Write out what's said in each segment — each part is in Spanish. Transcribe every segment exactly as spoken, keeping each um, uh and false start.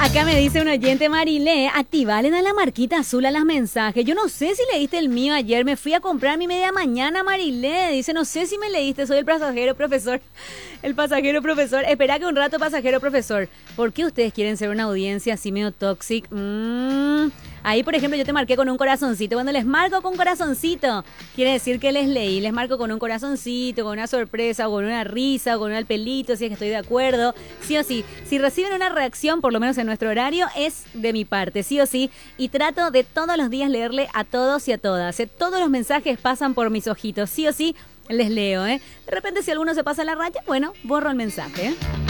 Acá me dice un oyente, Marilé, activalen a la marquita azul a las mensajes. Yo no sé si leíste el mío ayer, me fui a comprar mi media mañana, Marilé. Dice, no sé si me leíste, soy el pasajero profesor. El pasajero profesor. Espera que un rato, pasajero profesor. ¿Por qué ustedes quieren ser una audiencia así medio tóxica? Mm. Ahí, por ejemplo, yo te marqué con un corazoncito. Cuando les marco con corazoncito, quiere decir que les leí. Les marco con un corazoncito, con una sorpresa, o con una risa, o con un pelito, si es que estoy de acuerdo. Sí o sí. Si reciben una reacción, por lo menos en nuestro horario, es de mi parte, sí o sí. Y trato de todos los días leerle a todos y a todas. ¿eh? Todos los mensajes pasan por mis ojitos, sí o sí. Les leo, ¿eh? De repente, si alguno se pasa la raya, bueno, borro el mensaje, ¿eh?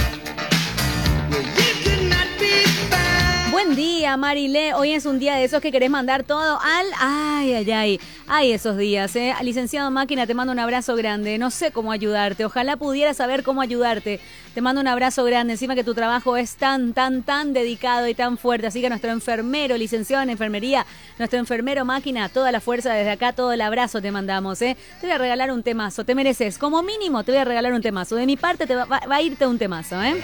Buen día, Marilé. Hoy es un día de esos que querés mandar todo al... Ay, ay, ay. Ay, esos días, ¿eh? Licenciado Máquina, te mando un abrazo grande. No sé cómo ayudarte. Ojalá pudiera saber cómo ayudarte. Te mando un abrazo grande. Encima que tu trabajo es tan, tan, tan dedicado y tan fuerte. Así que nuestro enfermero, licenciado en enfermería, nuestro enfermero Máquina, toda la fuerza desde acá, todo el abrazo te mandamos, ¿eh? Te voy a regalar un temazo. Te mereces. Como mínimo, te voy a regalar un temazo. De mi parte, te va, va, va a irte un temazo, ¿eh?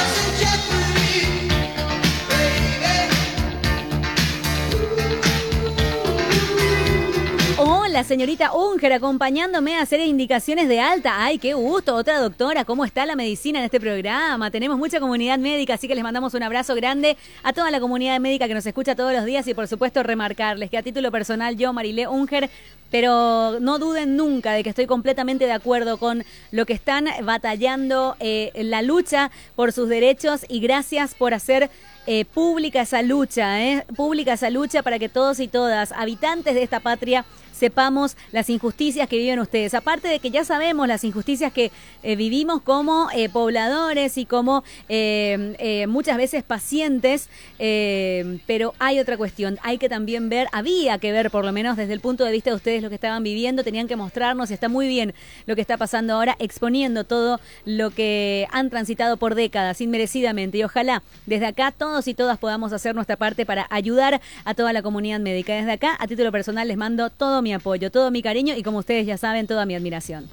Hola, señorita Unger, acompañándome a hacer indicaciones de alta. Ay, qué gusto, otra doctora. ¿Cómo está la medicina en este programa? Tenemos mucha comunidad médica, así que les mandamos un abrazo grande a toda la comunidad médica que nos escucha todos los días y, por supuesto, remarcarles que a título personal yo, Marilé Unger, pero no duden nunca de que estoy completamente de acuerdo con lo que están batallando, eh, la lucha por sus derechos, y gracias por hacer eh, pública esa lucha, eh, pública esa lucha para que todos y todas, habitantes de esta patria, sepamos las injusticias que viven ustedes. Aparte de que ya sabemos las injusticias que eh, vivimos como eh, pobladores y como eh, eh, muchas veces pacientes, eh, pero hay otra cuestión. Hay que también ver, había que ver por lo menos desde el punto de vista de ustedes lo que estaban viviendo, tenían que mostrarnos, y está muy bien lo que está pasando ahora, exponiendo todo lo que han transitado por décadas, inmerecidamente. Y ojalá desde acá todos y todas podamos hacer nuestra parte para ayudar a toda la comunidad médica. Desde acá, a título personal, les mando todo mi apoyo, todo mi cariño y, como ustedes ya saben, toda mi admiración.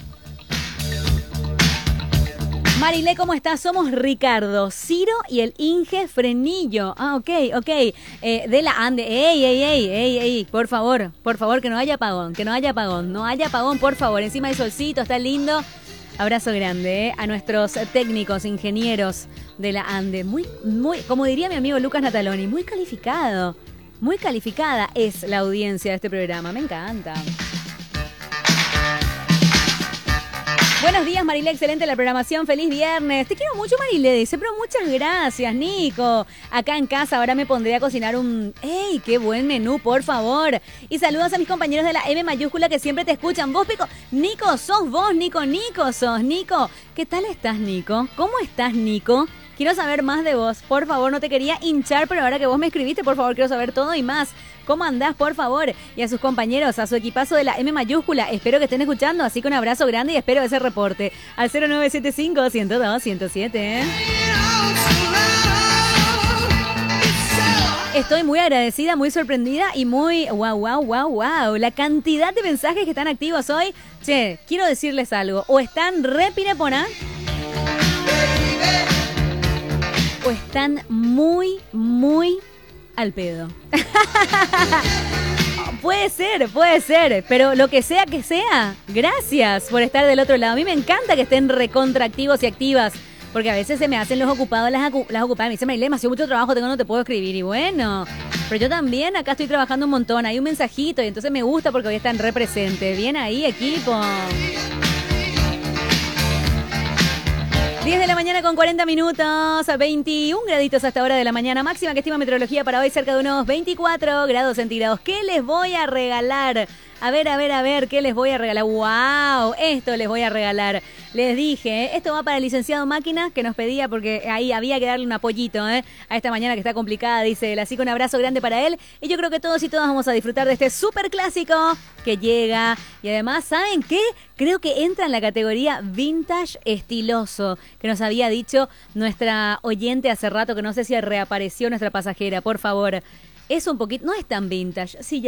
Marilé, ¿cómo estás? Somos Ricardo, Ciro y el Inge Frenillo. Ah, ok, ok. Eh, de la Ande. Ey, ey, ey, ey, ey. Por favor, por favor, que no haya apagón, que no haya apagón, no haya apagón, por favor. Encima hay solcito, está lindo. Abrazo grande, ¿eh? A nuestros técnicos, ingenieros de la Ande. Muy, muy, como diría mi amigo Lucas Nataloni, muy calificado. Muy calificada es la audiencia de este programa. Me encanta. Buenos días, Marilé. Excelente la programación. Feliz viernes. Te quiero mucho, Marilé. Dice, pero muchas gracias, Nico. Acá en casa ahora me pondré a cocinar un... ¡Ey, qué buen menú, por favor! Y saludos a mis compañeros de la M mayúscula que siempre te escuchan. Vos, Pico. Nico, sos vos, Nico. Nico, sos Nico. ¿Qué tal estás, Nico? ¿Cómo estás, Nico? Quiero saber más de vos, por favor. No te quería hinchar, pero ahora que vos me escribiste, por favor, quiero saber todo y más. ¿Cómo andás, por favor? Y a sus compañeros, a su equipazo de la M mayúscula, espero que estén escuchando, así que un abrazo grande y espero ese reporte al cero nueve siete cinco, uno cero dos, uno cero siete. Estoy muy agradecida, muy sorprendida y muy wow, wow, wow, wow. La cantidad de mensajes que están activos hoy. Che, quiero decirles algo. O están re pirepona, o están muy, muy al pedo. Puede ser, puede ser, pero lo que sea que sea, gracias por estar del otro lado. A mí me encanta que estén recontraactivos y activas, porque a veces se me hacen los ocupados, las, las ocupadas. Me dice, Marilé, me hace mucho trabajo, tengo, no te puedo escribir. Y bueno, pero yo también acá estoy trabajando un montón. Hay un mensajito y entonces me gusta porque hoy están re presentes. Bien ahí, equipo. diez de la mañana con cuarenta minutos, veintiún graditos hasta hora de la mañana. Máxima que estima meteorología para hoy cerca de unos veinticuatro grados centígrados. ¿Qué les voy a regalar? A ver, a ver, a ver, ¿qué les voy a regalar? ¡Wow! Esto les voy a regalar. Les dije, ¿eh? Esto va para el licenciado Máquina, que nos pedía, porque ahí había que darle un apoyito, ¿eh? A esta mañana que está complicada, dice él. Así que un abrazo grande para él. Y yo creo que todos y todas vamos a disfrutar de este súper clásico que llega. Y además, ¿saben qué? Creo que entra en la categoría vintage estiloso, que nos había dicho nuestra oyente hace rato, que no sé si reapareció nuestra pasajera. Por favor, es un poquito, no es tan vintage. Sí,